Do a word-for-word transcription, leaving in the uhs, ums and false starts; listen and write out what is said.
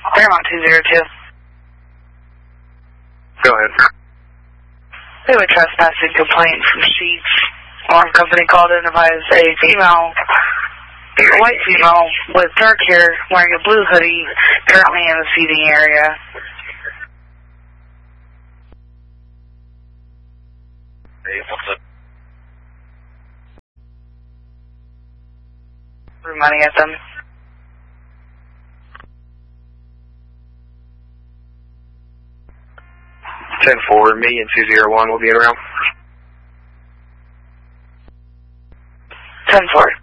Paramount two zero two. Go ahead. We have a trespassing complaint from Sheets. Alarm company called in advised a female, a white female with dark hair wearing a blue hoodie currently in the seating area. Hey, what's up? Threw money at them. ten four, me and two zero one will be around. ten four.